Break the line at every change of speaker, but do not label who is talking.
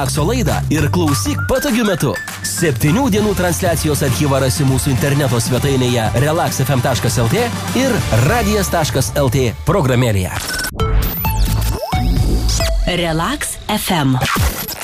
Relakso laidą ir klausyk patogiu metu. 7 dienų transliacijos archyvą rasi mūsų interneto svetainėje relaxfm.lt ir radijas.lt programėlėje.
Relax FM.